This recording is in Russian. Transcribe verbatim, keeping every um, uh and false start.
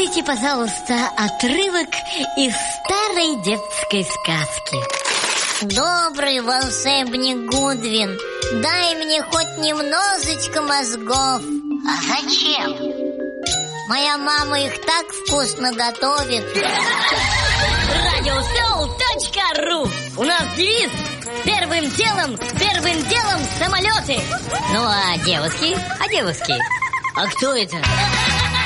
Послушайте, пожалуйста, отрывок из старой детской сказки. Добрый волшебник Гудвин, дай мне хоть немножечко мозгов. А зачем? Моя мама их так вкусно готовит. Радиосел.ру. У нас девиз: первым делом, первым делом самолеты. Ну а девушки? А девушки? А кто это?